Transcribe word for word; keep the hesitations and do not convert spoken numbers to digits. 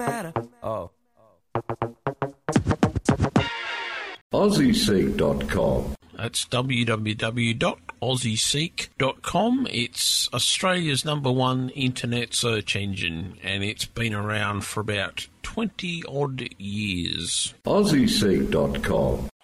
matter. Oh. Aussie Seek dot com. That's w w w dot aussie seek dot com. It's Australia's number one internet search engine, and it's been around for about twenty odd years. Aussie Seek dot com.